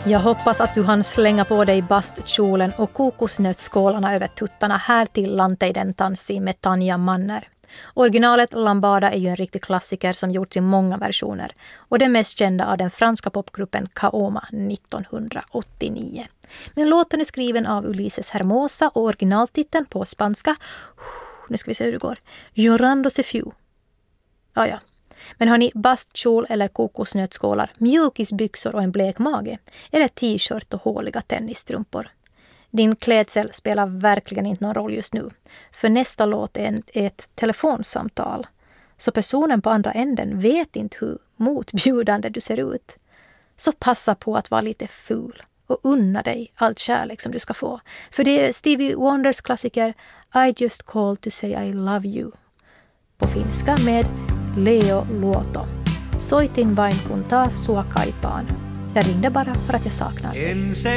Jag hoppas att du hann slänga på dig bastkjolen och kokosnötsskålarna över tuttarna här till Lanteiden tanssi med Tanja Manner. Originalet Lambada är ju en riktig klassiker som gjorts i många versioner och den mest kända av den franska popgruppen Kaoma 1989. Men låten är skriven av Ulises Hermosa och originaltiteln på spanska, nu ska vi se hur det går, Llorando se fiu. Ja. Men har ni bastkjol eller kokosnötskålar, mjukisbyxor och en blek mage? Eller t-shirt och håliga tennisstrumpor? Din klädsel spelar verkligen inte någon roll just nu. För nästa låt är ett telefonsamtal. Så personen på andra änden vet inte hur motbjudande du ser ut. Så passa på att vara lite ful och unna dig allt kärlek som du ska få. För det är Stevie Wonders klassiker I just called to say I love you. På finska med Leo Luoto. Soitin vain kun taas sua kaipaan. Jag ringde bara för att jag saknar dig.